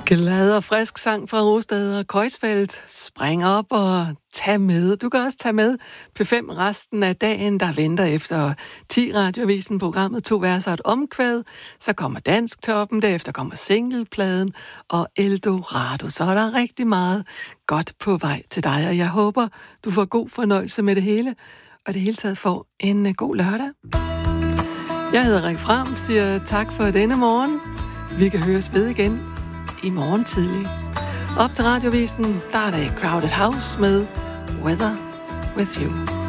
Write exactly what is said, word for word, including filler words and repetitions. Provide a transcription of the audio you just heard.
Glad og frisk sang fra Rosted og Kreuzfeldt. Spring op og tag med. Du kan også tage med P fem resten af dagen, der venter efter ti Radioavisen, programmet To Verser og et Omkvæd. Så kommer Dansktoppen, derefter kommer singlepladen og Eldorado. Så er der rigtig meget godt på vej til dig, og jeg håber, du får god fornøjelse med det hele, og det hele taget får en god lørdag. Jeg hedder Rik Fram, siger tak for denne morgen. Vi kan høres ved igen i morgen tidlig. Op til Radioavisen, der er der Crowded House med Weather With You.